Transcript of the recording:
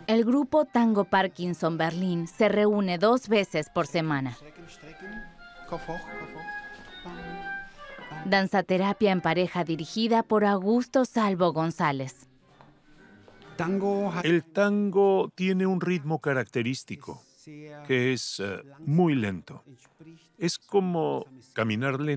El grupo Tango Parkinson Berlín se reúne 2 veces por semana. Danzaterapia en pareja dirigida por Augusto Salvo González. El tango tiene un ritmo característico, que es muy lento. Es como caminar lento.